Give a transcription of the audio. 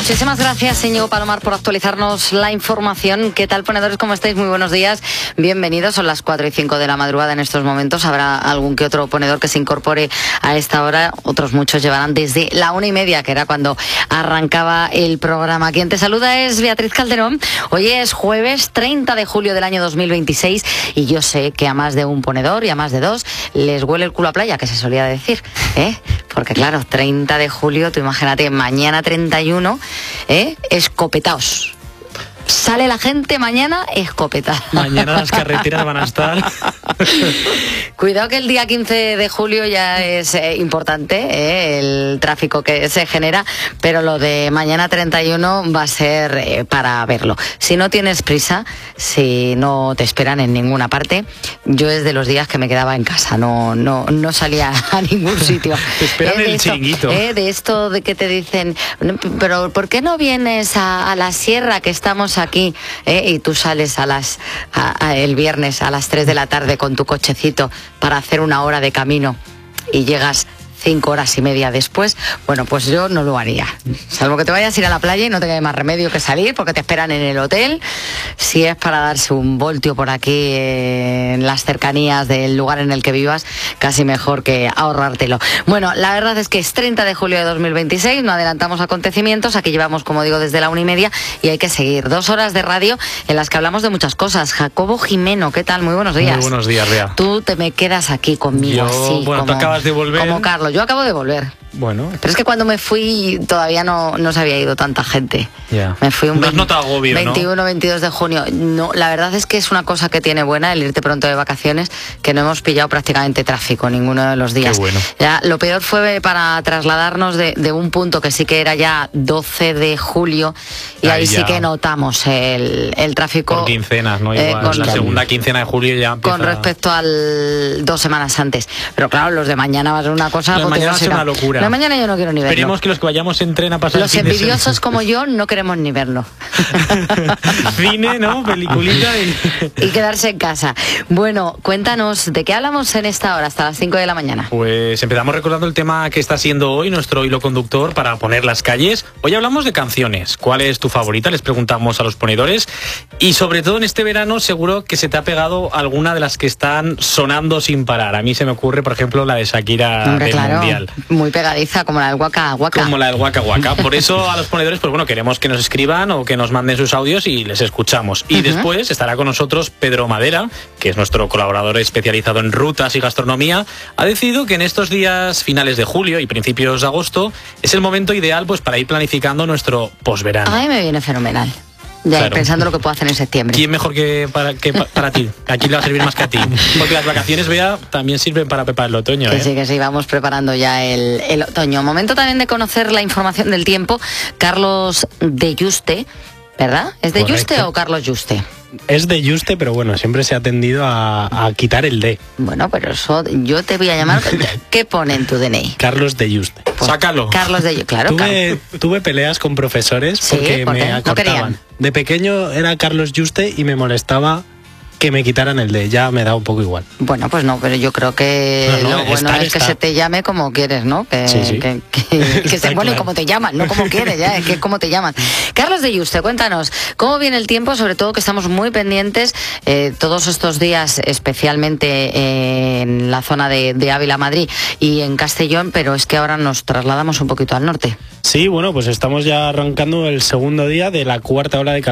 Muchísimas gracias, Íñigo Palomar, por actualizarnos la información. ¿Qué tal, ponedores? ¿Cómo estáis? Muy buenos días. Bienvenidos. Son las 4:05 de la madrugada en estos momentos. Habrá algún que otro ponedor que se incorpore a esta hora. Otros muchos llevarán desde la 1:30, que era cuando arrancaba el programa. Quien te saluda es Beatriz Calderón. Hoy es jueves 30 de julio del año 2026 y yo sé que a más de un ponedor y a más de dos les huele el culo a playa, que se solía decir, ¿eh? Porque claro, 30 de julio, tú imagínate, mañana 31, escopetaos. Sale la gente mañana escopetada. Mañana las carreteras van a estar. Cuidado que el día 15 de julio ya es importante el tráfico que se genera, pero lo de mañana 31 va a ser para verlo. Si no tienes prisa, si no te esperan en ninguna parte, yo es de los días que me quedaba en casa, no salía a ningún sitio. Te esperan el chiringuito. De esto de que te dicen, pero ¿por qué no vienes a la sierra que estamos aquí? Y tú sales el viernes a las 3 de la tarde con tu cochecito para hacer 1 hora de camino y llegas 5 horas y media después. Bueno, pues yo no lo haría, salvo que te vayas a ir a la playa y no te quede más remedio que salir porque te esperan en el hotel. Si es para darse un voltio por aquí en las cercanías del lugar en el que vivas, casi mejor que ahorrártelo. Bueno, la verdad es que es 30 de julio de 2026, no adelantamos acontecimientos, aquí llevamos, como digo, desde la 1:30 y hay que seguir 2 horas de radio en las que hablamos de muchas cosas. Jacobo Jimeno, ¿qué tal? Muy buenos días. Muy buenos días, Bea. Tú te me quedas aquí conmigo, así. Bueno, tú acabas de volver. Como Carlos. Yo acabo de volver. Bueno. Pero es que cuando me fui todavía no se había ido tanta gente. Ya. Me fui un 21, 22 de junio. No, la verdad es que es una cosa que tiene buena el irte pronto de vacaciones, que no hemos pillado prácticamente tráfico ninguno de los días. Qué bueno. Ya, lo peor fue para trasladarnos de un punto que sí que era ya 12 de julio y ahí sí que notamos el tráfico. Por quincenas, ¿no? Igual, la segunda quincena de julio ya empieza... Con respecto al 2 semanas antes. Pero claro, los de mañana va a ser una cosa... Los de mañana va a ser una locura. De mañana yo no quiero ni verlo. Esperemos que los que vayamos en tren a pasar los el fin de envidiosos semana. como yo no queremos ni verlo. Cine, ¿no? Peliculita y quedarse en casa. Bueno, cuéntanos, ¿de qué hablamos en esta hora hasta las 5 de la mañana? Pues empezamos recordando el tema que está siendo hoy nuestro hilo conductor para poner las calles. Hoy hablamos de canciones. ¿Cuál es tu favorita? Les preguntamos a los ponedores. Y sobre todo en este verano seguro que se te ha pegado alguna de las que están sonando sin parar. A mí se me ocurre, por ejemplo, la de Shakira del Mundial. Muy pegadiza, como la del Waka Waka. Como la del Waka Waka. Por eso a los ponedores, pues bueno, queremos que nos escriban o que nos manden sus audios y les escuchamos. Y después estará con nosotros Pedro Madera, que es nuestro colaborador especializado en rutas y gastronomía. Ha decidido que en estos días finales de julio y principios de agosto es el momento ideal pues para ir planificando nuestro posverano. A mí me viene fenomenal. Ya, claro. Pensando lo que puedo hacer en septiembre. ¿Quién mejor que para ti? Aquí le va a servir más que a ti. Porque las vacaciones, Bea, también sirven para preparar el otoño. Que sí, vamos preparando ya el otoño. Momento también de conocer la información del tiempo. Carlos de Yuste, ¿verdad? ¿Es de Yuste o Carlos Yuste? Es de Yuste, pero bueno, siempre se ha tendido a quitar el D. Bueno, pero eso yo te voy a llamar... ¿Qué pone en tu DNI? Carlos de Yuste. Pues, sácalo. Carlos de Yuste, claro. Tuve peleas con profesores porque me acortaban. De pequeño era Carlos Yuste y me molestaba que me quitaran el D, ya me da un poco igual. Bueno, pues no, pero yo creo que lo bueno es que se te llame como quieres, ¿no? Que se pone como te llaman, no como quieres, ya, es que es como te llaman. Carlos de Yuste, cuéntanos, ¿cómo viene el tiempo? Sobre todo que estamos muy pendientes todos estos días, especialmente en la zona de Ávila, Madrid y en Castellón, pero es que ahora nos trasladamos un poquito al norte. Sí, bueno, pues estamos ya arrancando el segundo día de la cuarta ola de calor.